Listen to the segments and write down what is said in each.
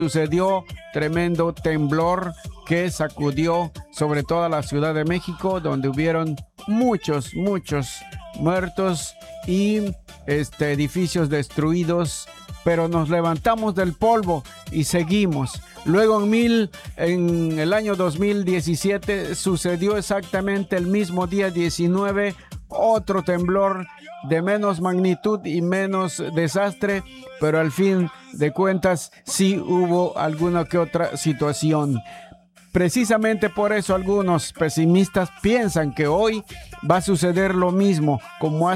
sucedió tremendo temblor que sacudió sobre toda la Ciudad de México, donde hubieron muchos muertos y edificios destruidos, pero nos levantamos del polvo y seguimos. Luego en el año 2017 sucedió exactamente el mismo día 19 otro temblor de menos magnitud y menos desastre, pero al fin de cuentas sí hubo alguna que otra situación. Precisamente por eso algunos pesimistas piensan que hoy va a suceder lo mismo como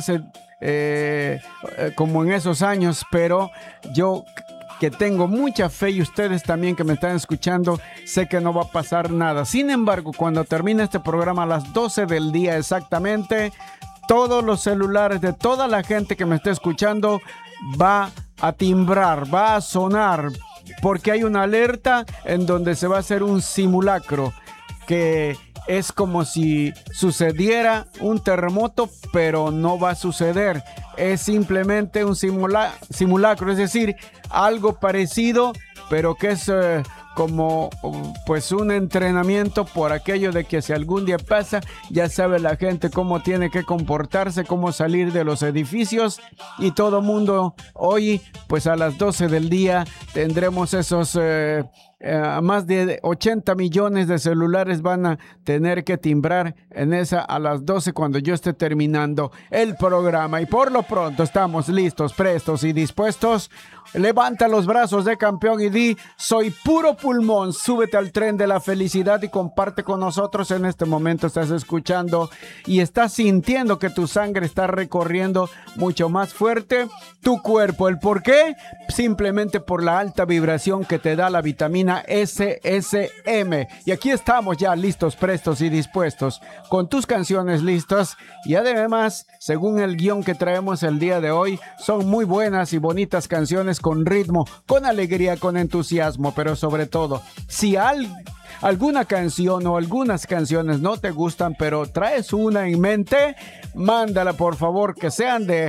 como en esos años, pero yo que tengo mucha fe, y ustedes también que me están escuchando, sé que no va a pasar nada. Sin embargo, cuando termine este programa a las 12 del día exactamente, todos los celulares de toda la gente que me está escuchando va a timbrar, va a sonar, porque hay una alerta en donde se va a hacer un simulacro, que es como si sucediera un terremoto, pero no va a suceder. Es simplemente un simulacro, es decir, algo parecido, pero que es como pues un entrenamiento por aquello de que si algún día pasa, ya sabe la gente cómo tiene que comportarse, cómo salir de los edificios, y todo mundo hoy pues a las 12 del día tendremos esos más de 80 millones de celulares van a tener que timbrar en esa a las 12 cuando yo esté terminando el programa. Y por lo pronto estamos listos, prestos y dispuestos. Levanta los brazos de campeón y di: soy puro pulmón. Súbete al tren de la felicidad y comparte con nosotros. En este momento estás escuchando y estás sintiendo que tu sangre está recorriendo mucho más fuerte tu cuerpo. ¿El por qué? Simplemente por la alta vibración que te da la vitamina SSM. Y aquí estamos ya listos, prestos y dispuestos, con tus canciones listas. Y además, según el guión que traemos el día de hoy, son muy buenas y bonitas canciones con ritmo, con alegría, con entusiasmo, pero sobre todo, si alguna canción o algunas canciones no te gustan, pero traes una en mente, mándala por favor, que sean de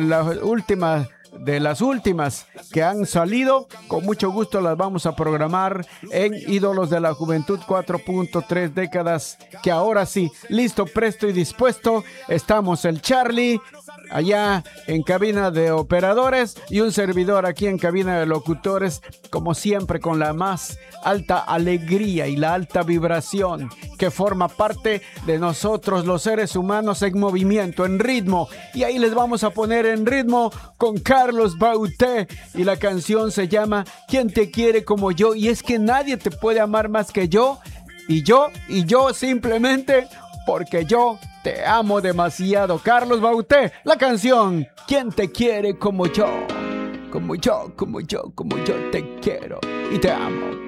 las últimas que han salido. Con mucho gusto las vamos a programar en Ídolos de la Juventud 4.3 décadas, que ahora sí, listo, presto y dispuesto, estamos el Charlie allá en cabina de operadores y un servidor aquí en cabina de locutores, como siempre con la más alta alegría y la alta vibración que forma parte de nosotros los seres humanos, en movimiento, en ritmo. Y ahí les vamos a poner en ritmo con Carlos Bauté, y la canción se llama ¿Quién te quiere como yo? Y es que nadie te puede amar más que yo, y yo simplemente porque yo te amo demasiado. Carlos Bauté, la canción ¿Quién te quiere como yo? Como yo te quiero y te amo.